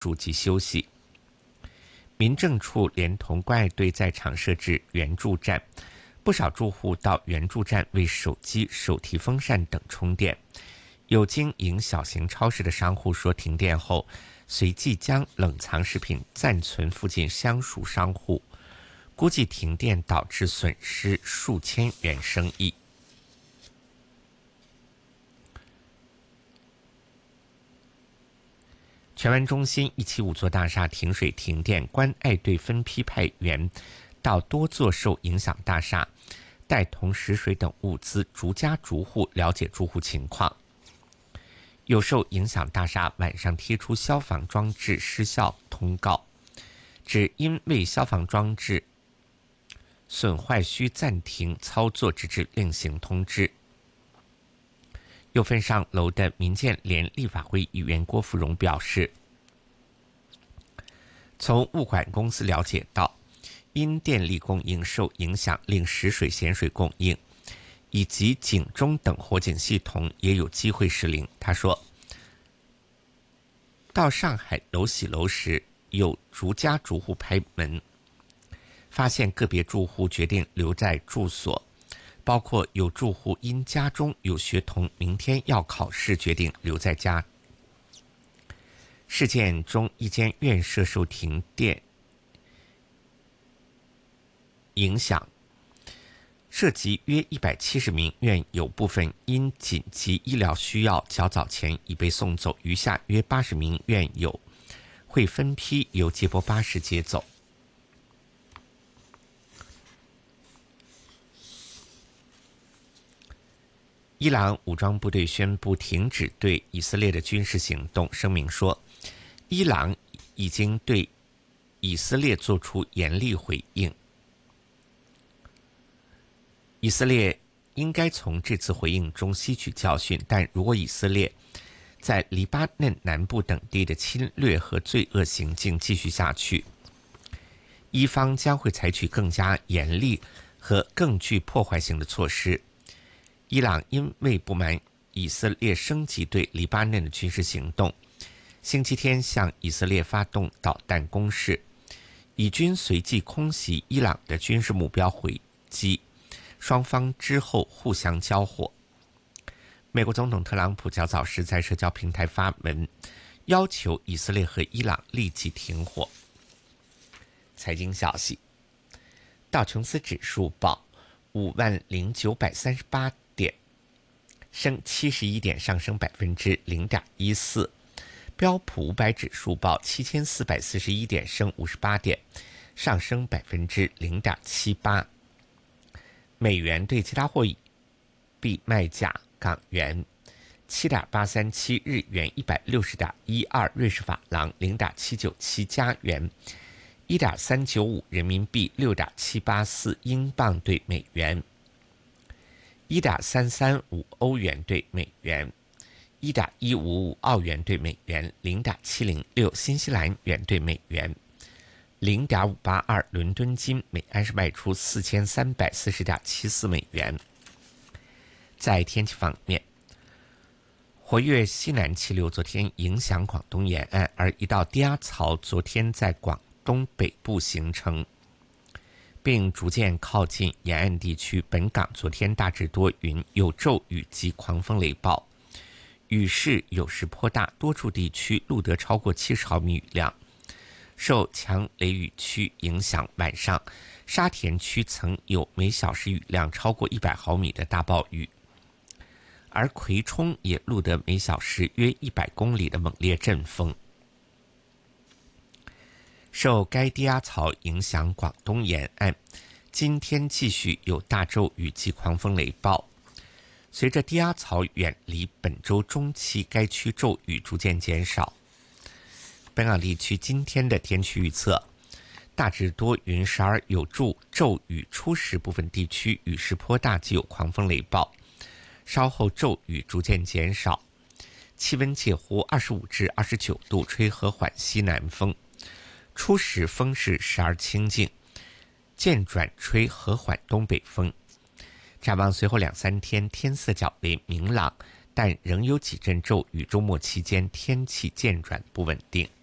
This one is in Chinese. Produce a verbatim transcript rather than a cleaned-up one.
住及休息。民政处连同关爱队在场设置援助站，不少住户到援助站为手机、手提风扇等充电。有经营小型超市的商户说，停电后随即将冷藏食品暂存附近相熟商户，估计停电导致损失数千元生意。荃湾中心一期五座大厦停水停电，关爱队分批派员到多座受影响大厦，带同食水等物资，逐家逐户了解住户情况。有受影响大厦晚上贴出消防装置失效通告，指因为消防装置损坏需暂停操作，直至另行通知。又分上楼的民建联立法会议员郭富荣表示，从物管公司了解到，因电力供应受影响，令食水、咸水供应以及警钟等火警系统也有机会失灵。他说，到上海楼洗楼时，有逐家逐户拍门，发现个别住户决定留在住所，包括有住户因家中有学童明天要考试，决定留在家。事件中，一间院舍受停电影响，涉及约一百七十名院友，部分因紧急医疗需要较早前已被送走，余下约八十名院友会分批由接驳巴士接走。伊朗武装部队宣布停止对以色列的军事行动，声明说，伊朗已经对以色列做出严厉回应，以色列应该从这次回应中吸取教训，但如果以色列在黎巴嫩南部等地的侵略和罪恶行径继续下去，伊方将会采取更加严厉和更具破坏性的措施。伊朗因为不满以色列升级对黎巴嫩的军事行动，星期天向以色列发动导弹攻势，以军随即空袭伊朗的军事目标回击，双方之后互相交火。美国总统特朗普较早时在社交平台发文，要求以色列和伊朗立即停火。财经消息，道琼斯指数报五万零九百三十八点，升七十一点，上升百分之零点一四。标普五百指数报七千四百四十一点，升五十八点，上升百分之零点七八。美元对其他货币卖价：港元七点八三七，日元一百六十点一二，瑞士法郎零点七九七，加元一点三九五，人民币六点七八四，英镑对美元一点三三五，欧元对美元一点一五五，澳元对美元零点七零六，新西兰元对美元零点五八二，伦敦金每安士卖出四千三百四十点七四美元。在天气方面，活跃西南气流昨天影响广东沿岸，而一道低压槽昨天在广东北部形成，并逐渐靠近沿岸地区。本港昨天大致多云，有骤雨及狂风雷暴，雨势有时颇大，多处地区录得超过七十毫米雨量。受强雷雨区影响，晚上沙田区曾有每小时雨量超过一百毫米的大暴雨，而葵涌也录得每小时约一百公里的猛烈阵风。受该低压槽影响，广东沿岸今天继续有大骤雨及狂风雷暴。随着低压槽远离，本周中期该区骤雨逐渐减少。本港地区今天的天气预测：大致多云，时而有骤骤雨，初时部分地区雨势颇大，及有狂风雷暴，稍后骤雨逐渐减少，气温介乎二十五至二十九度，吹和缓西南风，初时风势时而清劲，渐转吹和缓东北风。展望随后两三天天色较为明朗，但仍有几阵骤雨，周末期间天气渐转不稳定。